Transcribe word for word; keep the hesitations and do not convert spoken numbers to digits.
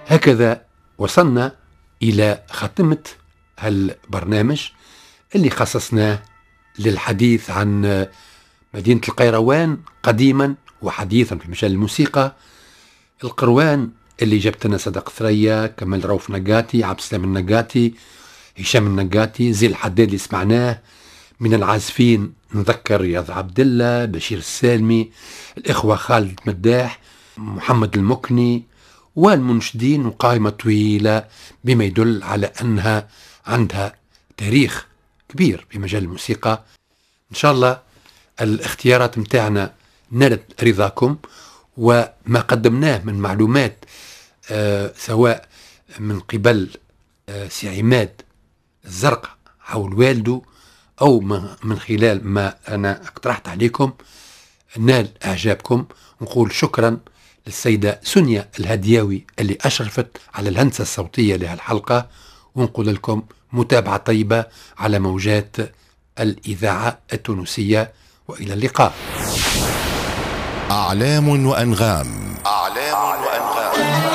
هكذا وصلنا إلى خاتمة هالبرنامج اللي خصصناه للحديث عن مدينة القيروان قديما وحديثا في مجال الموسيقى. القروان اللي جبت لنا صدق ثريا، كمال روف نقاتي، عبد السلام النقاتي، هشام النقاتي، زي الحداد اللي سمعناه. من العازفين نذكر رياض عبد الله، بشير السالمي، الإخوة خالد مداح، محمد المكني، والمنشدين، وقائمة طويلة بما يدل على أنها عندها تاريخ كبير في مجال الموسيقى. إن شاء الله الاختيارات متاعنا نالت رضاكم، وما قدمناه من معلومات آه سواء من قبل آه سي عماد الزرقاء حول والده أو من خلال ما أنا اقترحت عليكم نال إعجابكم. نقول شكرا للسيدة سونيا الهدياوي اللي أشرفت على الهندسة الصوتية لهالحلقة، ونقول لكم متابعة طيبة على موجات الإذاعة التونسية، وإلى اللقاء. أعلام وأنغام.